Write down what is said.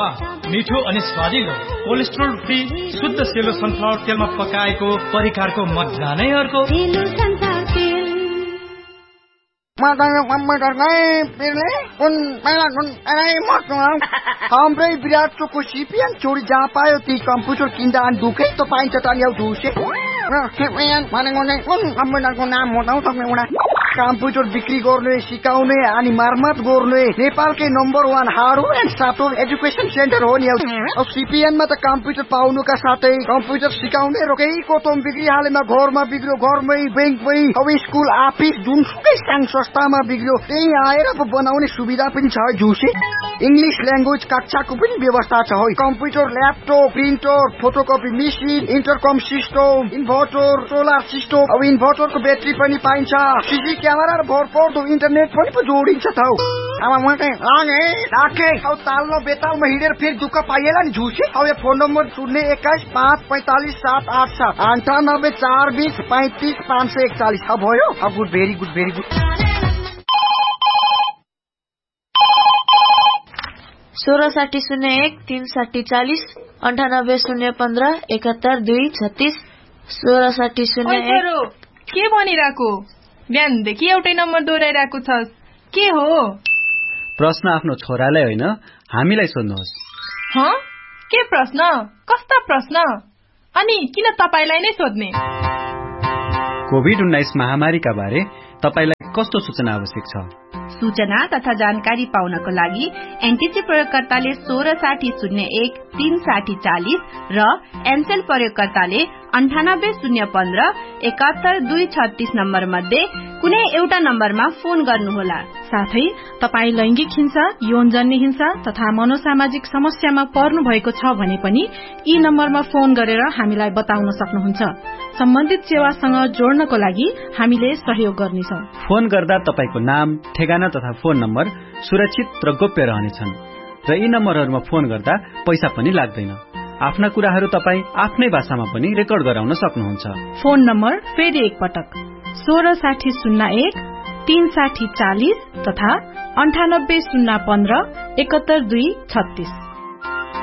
मिठो अनि स्वादिलो कोलेस्ट्रोल फ्री शुद्ध सेलो सनफ्लावर तेलमा पकाएको परिकारको मजा नै अर्को। हाम्रै विराटको सिपिएन चोरी जहाँ पायो ती कम्प्युटर किन्दा अनि दुखै त पाइन्छ त नि ढुसे कम्प्युटरको नाम बताउ सक्ने एउटा कम्प्युटर बिक्री गर्ने सिकाउने अनि मर्मत गर्ने नेपालकै number 1 hardware and software education centre हो नि। अब सिपिएनमा त कम्प्युटर पाउनुका साथै कम्प्युटर सिकाउने रोकेको तोम बिक्री हालेमा घरमा बिग्रियो घरमै बैंकमै अब स्कुल अफिस जुनसुकै साङ संस्थामा बिग्रियो त्यही आएर बनाउने सुविधा पनि छ जुसे। इंग्लिश ल्याङ्ग्वेज कक्षाको पनि व्यवस्था छ। Computer laptop printer photocopy machine इन्टरकम system inverter solar system अब इन्भर्टरको ब्याट्री पनि पाइन्छ। सीसी क्यामेरा र भरपर्दो इन्टरनेट पनि जोडिन्छ त। अब म चाहिँ राखे अब तालमा बेतालमा हिँडेर फेरि दुःख पाइएला नि झुसे। अब यो फोन नम्बर 021-545-787-98-420-35-541 अब भयो। अब good very good very good. 1660-1-360-40 98-015-71-2-36 1660-01 के भनिरहेको? बिहानदेखि एउटै नम्बर दोहोऱ्याइरहेको छस्, के हो? प्रश्न आफ्नो छोरालाई होइन हामीलाई सोध्नुहोस्। के प्रश्न? कस्ता प्रश्न? अनि किन तपाईलाई नै सोध्ने? कोभिड-19 महामारीका बारे तपाईलाई कस्तो सूचना आवश्यक छ? सूचना तथा जानकारी पाउनको लागि एनटीसी प्रयोगकर्ताले 1660-01-360-40 र एनसेल प्रयोगकर्ताले 98-015-71-236 नम्बर मध्ये कुनै एउटा नम्बरमा फोन गर्नुहोला। साथै तपाई लैंगिक हिंसा यौनजन्य हिंसा तथा मनोसामाजिक समस्यामा पर्नु भएको छ भने पनि यी नम्बरमा फोन गरेर हामीलाई बताउन सक्नुहुन्छ। सम्बन्धित सेवासँग जोड्नको लागि हामीले सहयोग गर्नेछौं। फोन गर्दा तपाईको नाम ठेगाना तथा फोन नम्बर सुरक्षित र गोप्य रहनेछन् र यी नम्बरहरुमा फोन गर्दा पैसा पनि लाग्दैन। आफ्ना कुराहरु तपाई आफ्नै भाषामा पनि रेकर्ड गराउन सक्नुहुन्छ। फोन नम्बर फेरि एक पटक 1660-01-360-40 तथा 98-015-71-2-36